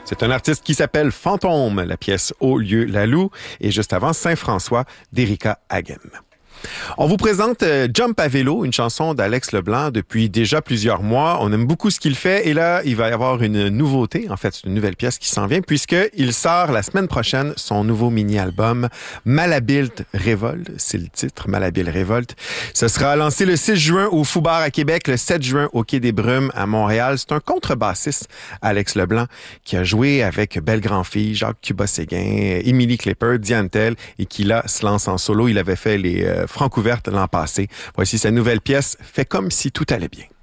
C'est un artiste qui s'appelle Fantôme, la pièce Au lieu la Loue, et juste avant Saint-François d'Erika Hagen. On vous présente Jump à vélo, une chanson d'Alex Leblanc depuis déjà plusieurs mois. On aime beaucoup ce qu'il fait et là, il va y avoir une nouveauté. En fait, c'est une nouvelle pièce qui s'en vient puisqu'il sort la semaine prochaine son nouveau mini-album Malhabile Révolte. C'est le titre, Malhabile Révolte. Ce sera lancé le 6 juin au Fou Bar à Québec, le 7 juin au Quai des Brumes à Montréal. C'est un contrebassiste, Alex Leblanc, qui a joué avec Belle Grand-Fille, Jacques Cuba-Séguin, Émilie Clipper, Diane Tell et qui là se lance en solo. Il avait fait les Francouverte l'an passé. Voici sa nouvelle pièce, Fait comme si tout allait bien.